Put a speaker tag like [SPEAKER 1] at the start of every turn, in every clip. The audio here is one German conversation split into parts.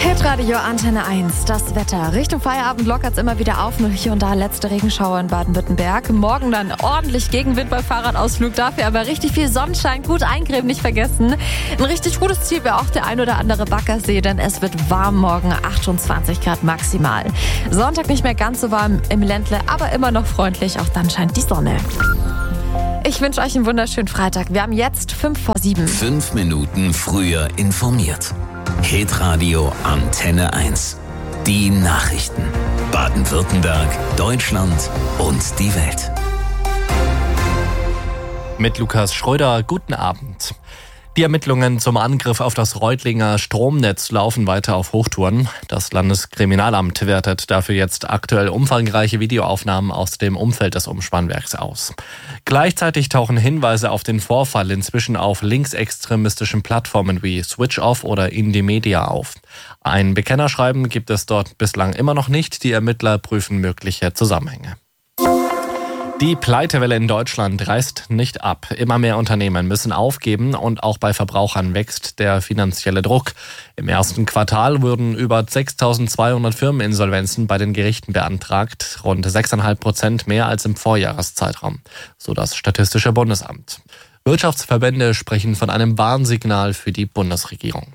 [SPEAKER 1] Hitradio Antenne 1, das Wetter. Richtung Feierabend lockert es immer wieder auf, nur hier und da letzte Regenschauer in Baden-Württemberg. Morgen dann ordentlich Gegenwind beim Fahrradausflug, dafür aber richtig viel Sonnenschein, gut eincremen, nicht vergessen. Ein richtig gutes Ziel wäre auch der ein oder andere Baggersee, denn es wird warm morgen, 28 Grad maximal. Sonntag nicht mehr ganz so warm im Ländle, aber immer noch freundlich, auch dann scheint die Sonne. Ich wünsche euch einen wunderschönen Freitag. Wir haben jetzt 6:55.
[SPEAKER 2] 5 Minuten früher informiert. Hitradio Antenne 1. Die Nachrichten. Baden-Württemberg, Deutschland und die Welt.
[SPEAKER 3] Mit Lukas Schröder, guten Abend. Die Ermittlungen zum Angriff auf das Reutlinger Stromnetz laufen weiter auf Hochtouren. Das Landeskriminalamt wertet dafür jetzt aktuell umfangreiche Videoaufnahmen aus dem Umfeld des Umspannwerks aus. Gleichzeitig tauchen Hinweise auf den Vorfall inzwischen auf linksextremistischen Plattformen wie SwitchOff oder Indymedia auf. Ein Bekennerschreiben gibt es dort bislang immer noch nicht. Die Ermittler prüfen mögliche Zusammenhänge. Die Pleitewelle in Deutschland reißt nicht ab. Immer mehr Unternehmen müssen aufgeben und auch bei Verbrauchern wächst der finanzielle Druck. Im ersten Quartal wurden über 6.200 Firmeninsolvenzen bei den Gerichten beantragt, rund 6,5% mehr als im Vorjahreszeitraum, so das Statistische Bundesamt. Wirtschaftsverbände sprechen von einem Warnsignal für die Bundesregierung.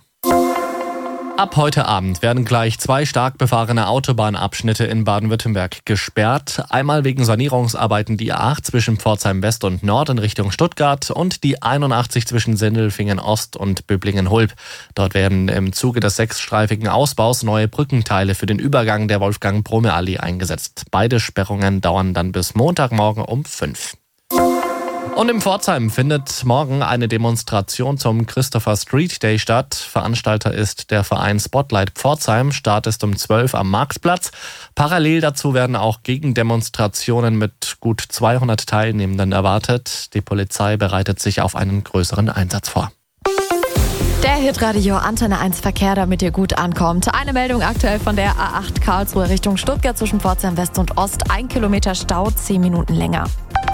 [SPEAKER 3] Ab heute Abend werden gleich 2 stark befahrene Autobahnabschnitte in Baden-Württemberg gesperrt. Einmal wegen Sanierungsarbeiten die A8 zwischen Pforzheim West und Nord in Richtung Stuttgart und die 81 zwischen Sindelfingen Ost und Böblingen-Hulb. Dort werden im Zuge des 6-streifigen Ausbaus neue Brückenteile für den Übergang der Wolfgang-Brome-Allee eingesetzt. Beide Sperrungen dauern dann bis Montagmorgen um 5. Und in Pforzheim findet morgen eine Demonstration zum Christopher Street Day statt. Veranstalter ist der Verein Spotlight Pforzheim. Start ist um 12 am Marktplatz. Parallel dazu werden auch Gegendemonstrationen mit gut 200 Teilnehmenden erwartet. Die Polizei bereitet sich auf einen größeren Einsatz vor.
[SPEAKER 1] Der Hitradio Antenne 1 Verkehr, damit ihr gut ankommt. Eine Meldung aktuell von der A8 Karlsruhe Richtung Stuttgart zwischen Pforzheim West und Ost. 1 Kilometer Stau, 10 Minuten länger.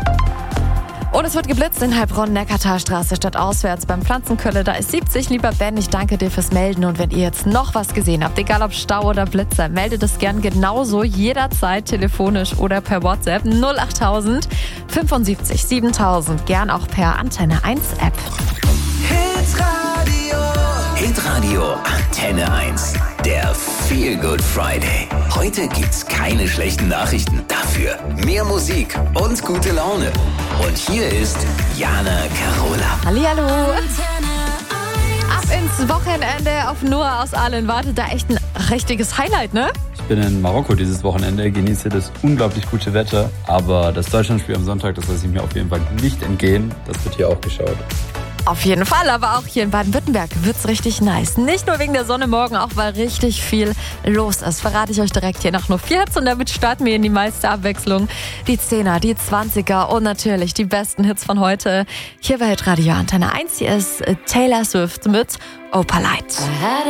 [SPEAKER 1] Und es wird geblitzt in Heilbronn-Neckartalstraße statt auswärts beim Pflanzenkölle. Da ist 70. Lieber Ben, ich danke dir fürs Melden. Und wenn ihr jetzt noch was gesehen habt, egal ob Stau oder Blitzer, meldet es gern genauso jederzeit telefonisch oder per WhatsApp 08000 75 7000. Gern auch per Antenne 1 App.
[SPEAKER 2] Hitradio Antenne 1. Der Feel Good Friday. Heute gibt's keine schlechten Nachrichten. Dafür mehr Musik und gute Laune. Und hier ist Jana Carola.
[SPEAKER 1] Hallihallo. Ab ins Wochenende auf Noah aus Aalen wartet da echt ein richtiges Highlight, ne?
[SPEAKER 4] Ich bin in Marokko dieses Wochenende, genieße das unglaublich gute Wetter. Aber das Deutschlandspiel am Sonntag, das lasse ich mir auf jeden Fall nicht entgehen. Das wird hier auch geschaut.
[SPEAKER 1] Auf jeden Fall, aber auch hier in Baden-Württemberg wird's richtig nice. Nicht nur wegen der Sonne morgen, auch weil richtig viel los ist. Verrate ich euch direkt hier nach nur 4 Hits und damit starten wir in die meiste Abwechslung. Die 10er, die 20er und natürlich die besten Hits von heute. Hier bei Hitradio Antenne 1, hier ist Taylor Swift mit Opalite.